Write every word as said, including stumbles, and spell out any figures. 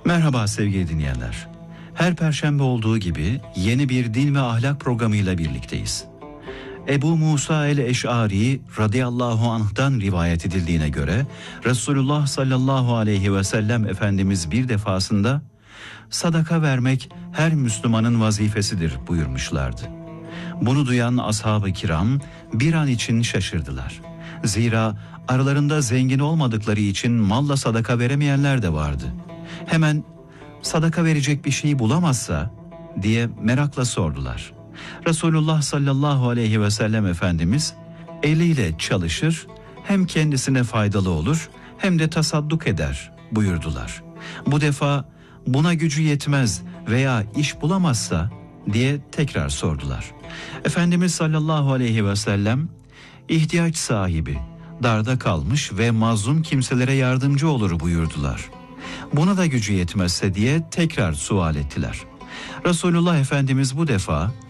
Merhaba sevgili dinleyenler. Her perşembe olduğu gibi yeni bir din ve ahlak programıyla birlikteyiz. Ebu Musa el-Eş'ari radıyallahu anh'tan rivayet edildiğine göre Resulullah sallallahu aleyhi ve sellem Efendimiz bir defasında sadaka vermek her Müslümanın vazifesidir buyurmuşlardı. Bunu duyan ashab-ı kiram bir an için şaşırdılar. Zira aralarında zengin olmadıkları için malla sadaka veremeyenler de vardı. Hemen sadaka verecek bir şey bulamazsa diye merakla sordular. Resulullah sallallahu aleyhi ve sellem Efendimiz eliyle çalışır, hem kendisine faydalı olur hem de tasadduk eder buyurdular. Bu defa buna gücü yetmez veya iş bulamazsa diye tekrar sordular. Efendimiz sallallahu aleyhi ve sellem ihtiyaç sahibi, darda kalmış ve mazlum kimselere yardımcı olur buyurdular. Buna da gücü yetmezse diye tekrar sual ettiler. Resulullah Efendimiz bu defa